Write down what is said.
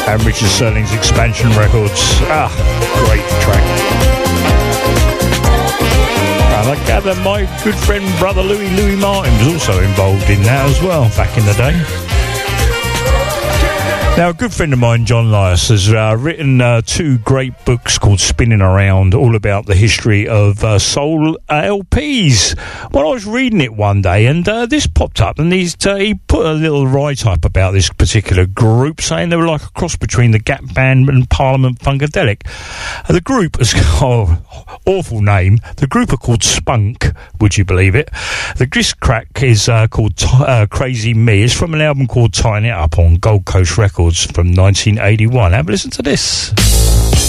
and Richard Sterling's Expansion Records. Great track. And I gather my good friend brother Louis Martin was also involved in that as well back in the day. Now, a good friend of mine, John Lyas, has written two great books called Spinning Around, all about the history of soul LPs. Well, I was reading it one day, and this popped up, and he put a little write-up about this particular group, saying they were like a cross between the Gap Band and Parliament Funkadelic. The group has got awful name. The group are called Spunk, would you believe it? The disc track is called Crazy Me. It's from an album called Tighten It Up on Gold Coast Records from 1981. Have a listen to this.